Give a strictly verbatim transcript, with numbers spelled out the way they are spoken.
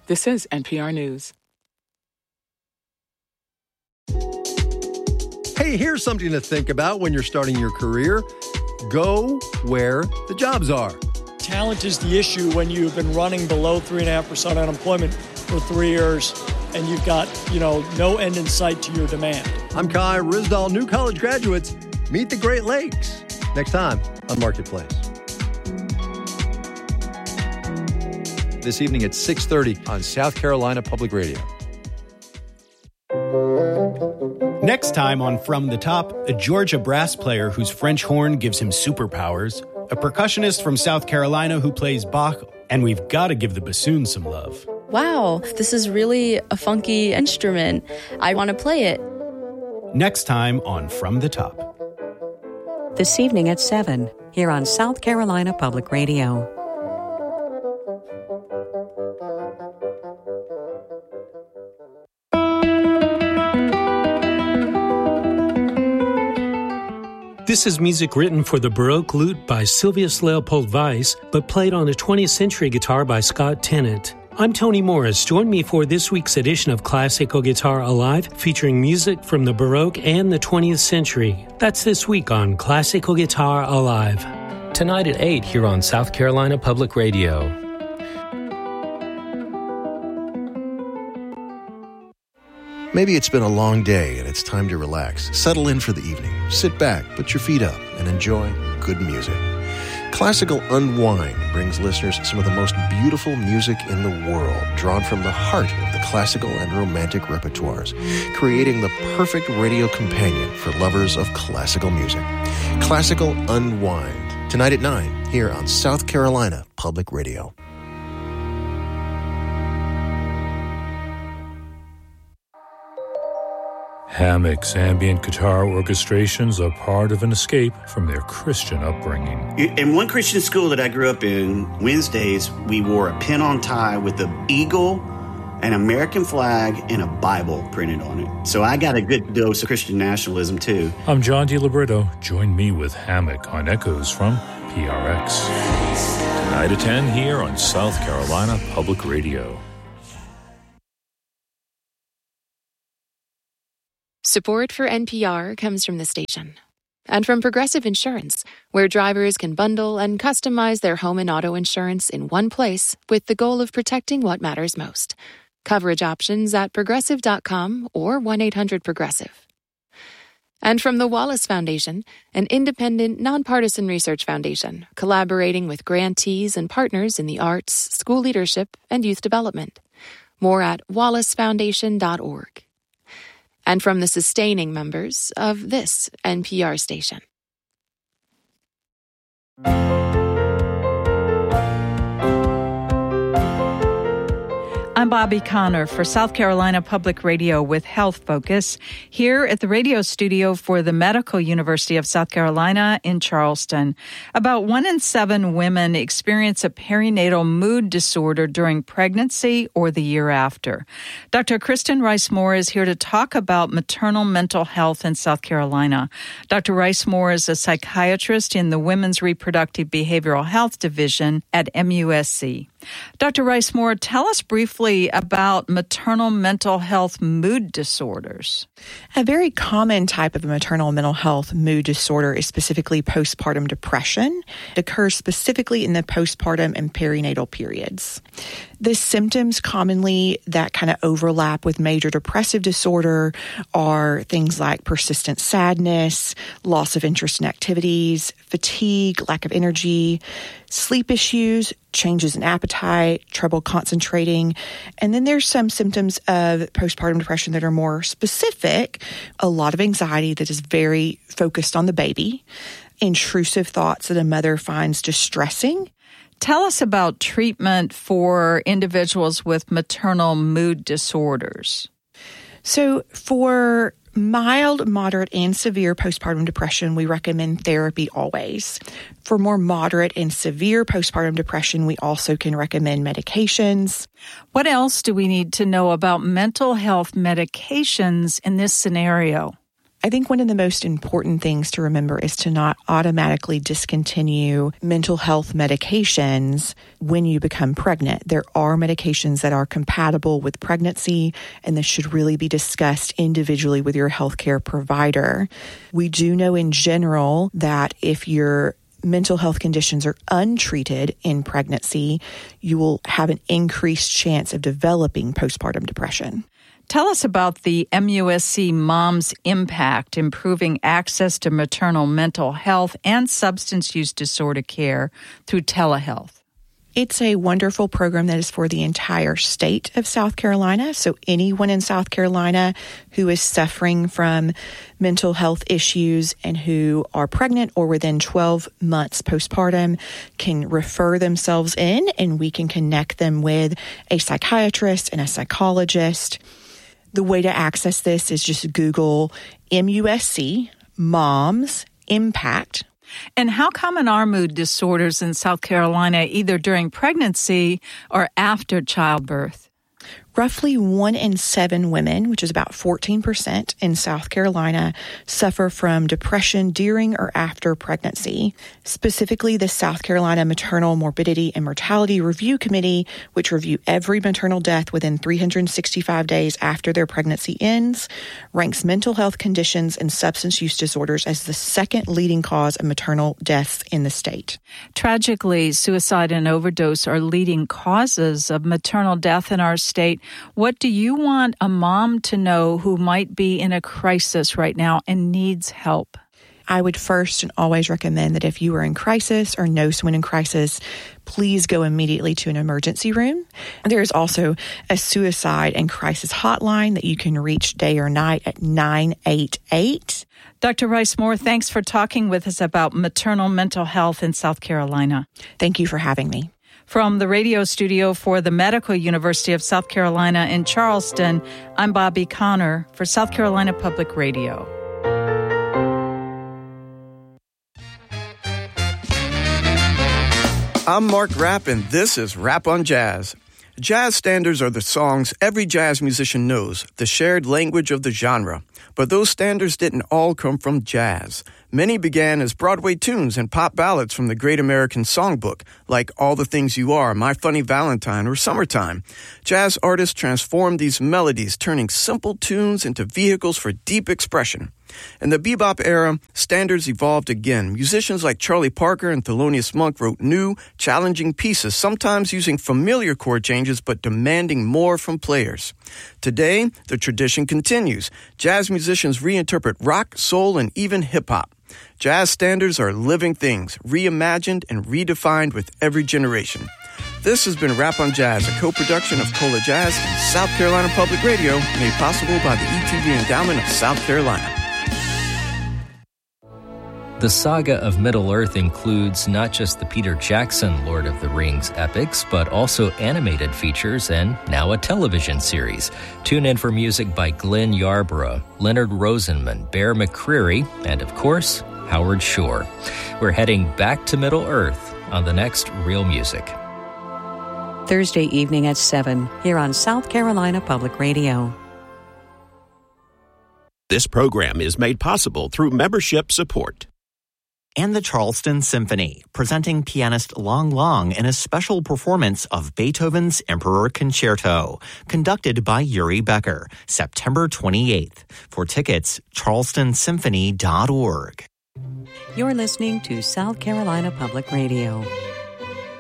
This is N P R News. Hey, here's something to think about when you're starting your career. Go where the jobs are. Talent is the issue when you've been running below three point five percent unemployment for three years and you've got, you know, no end in sight to your demand. I'm Kai Ryssdal. New college graduates, meet the Great Lakes. Next time on Marketplace. This evening at six thirty on South Carolina Public Radio. Next time on From the Top, a Georgia brass player whose French horn gives him superpowers, a percussionist from South Carolina who plays Bach, and we've got to give the bassoon some love. Wow, this is really a funky instrument. I want to play it. Next time on From the Top. This evening at seven, here on South Carolina Public Radio. This is music written for the Baroque lute by Sylvius Leopold Weiss, but played on a twentieth century guitar by Scott Tennant. I'm Tony Morris. Join me for this week's edition of Classical Guitar Alive, featuring music from the Baroque and the twentieth century. That's this week on Classical Guitar Alive. Tonight at eight here on South Carolina Public Radio. Maybe it's been a long day and it's time to relax. Settle in for the evening. Sit back, put your feet up, and enjoy good music. Classical Unwind brings listeners some of the most beautiful music in the world, drawn from the heart of the classical and romantic repertoires, creating the perfect radio companion for lovers of classical music. Classical Unwind, tonight at nine, here on South Carolina Public Radio. Hammock's ambient guitar orchestrations are part of an escape from their Christian upbringing. In one Christian school that I grew up in, Wednesdays, we wore a pin-on tie with an eagle, an American flag, and a Bible printed on it. So I got a good dose of Christian nationalism, too. I'm John DiLibretto. Join me with Hammock on Echoes from P R X. Tonight at ten here on South Carolina Public Radio. Support for N P R comes from the station and from Progressive Insurance, where drivers can bundle and customize their home and auto insurance in one place with the goal of protecting what matters most. Coverage options at progressive dot com or one eight hundred progressive. And from the Wallace Foundation, an independent, nonpartisan research foundation collaborating with grantees and partners in the arts, school leadership, and youth development. More at wallace foundation dot org. And from the sustaining members of this N P R station. I'm Bobby Connor for South Carolina Public Radio with Health Focus, here at the radio studio for the Medical University of South Carolina in Charleston. About one in seven women experience a perinatal mood disorder during pregnancy or the year after. Doctor Kristen Rice-Moore is here to talk about maternal mental health in South Carolina. Doctor Rice-Moore is a psychiatrist in the Women's Reproductive Behavioral Health Division at M U S C. Doctor Rice-Moore, tell us briefly about maternal mental health mood disorders. A very common type of maternal mental health mood disorder is specifically postpartum depression. It occurs specifically in the postpartum and perinatal periods. The symptoms commonly that kind of overlap with major depressive disorder are things like persistent sadness, loss of interest in activities, fatigue, lack of energy, sleep issues, changes in appetite, trouble concentrating. And then there's some symptoms of postpartum depression that are more specific. A lot of anxiety that is very focused on the baby, intrusive thoughts that a mother finds distressing. Tell us about treatment for individuals with maternal mood disorders. So for mild, moderate, and severe postpartum depression, we recommend therapy always. For more moderate and severe postpartum depression, we also can recommend medications. What else do we need to know about mental health medications in this scenario? I think one of the most important things to remember is to not automatically discontinue mental health medications when you become pregnant. There are medications that are compatible with pregnancy, and this should really be discussed individually with your healthcare provider. We do know in general that if your mental health conditions are untreated in pregnancy, you will have an increased chance of developing postpartum depression. Tell us about the M U S C Moms Impact, improving access to maternal mental health and substance use disorder care through telehealth. It's a wonderful program that is for the entire state of South Carolina. So anyone in South Carolina who is suffering from mental health issues and who are pregnant or within twelve months postpartum can refer themselves in, and we can connect them with a psychiatrist and a psychologist. The way to access this is just Google M U S C, Moms Impact. And how common are mood disorders in South Carolina, either during pregnancy or after childbirth? Roughly one in seven women, which is about fourteen percent in South Carolina, suffer from depression during or after pregnancy. Specifically, the South Carolina Maternal Morbidity and Mortality Review Committee, which review every maternal death within three hundred sixty-five days after their pregnancy ends, ranks mental health conditions and substance use disorders as the second leading cause of maternal deaths in the state. Tragically, suicide and overdose are leading causes of maternal death in our state. What do you want a mom to know who might be in a crisis right now and needs help? I would first and always recommend that if you are in crisis or know someone in crisis, please go immediately to an emergency room. There is also a suicide and crisis hotline that you can reach day or night at nine eight eight. Doctor Rice-Moore, thanks for talking with us about maternal mental health in South Carolina. Thank you for having me. From the radio studio for the Medical University of South Carolina in Charleston, I'm Bobby Connor for South Carolina Public Radio. I'm Mark Rapp, and this is Rap on Jazz. Jazz standards are the songs every jazz musician knows, the shared language of the genre. But those standards didn't all come from jazz. Many began as Broadway tunes and pop ballads from the Great American Songbook, like All the Things You Are, My Funny Valentine, or Summertime. Jazz artists transformed these melodies, turning simple tunes into vehicles for deep expression. In the bebop era, standards evolved again. Musicians like Charlie Parker and Thelonious Monk wrote new, challenging pieces, sometimes using familiar chord changes but demanding more from players. Today, the tradition continues. Jazz musicians reinterpret rock, soul, and even hip-hop. Jazz standards are living things, reimagined and redefined with every generation. This has been Rap on Jazz, a co-production of Cola Jazz and South Carolina Public Radio, made possible by the E T V Endowment of South Carolina. The saga of Middle-earth includes not just the Peter Jackson Lord of the Rings epics, but also animated features and now a television series. Tune in for music by Glenn Yarborough, Leonard Rosenman, Bear McCreary, and of course, Howard Shore. We're heading back to Middle-earth on the next Real Music. Thursday evening at seven, here on South Carolina Public Radio. This program is made possible through membership support. And the Charleston Symphony, presenting pianist Long Long in a special performance of Beethoven's Emperor Concerto, conducted by Yuri Becker, September twenty-eighth. For tickets, charleston symphony dot org. You're listening to South Carolina Public Radio.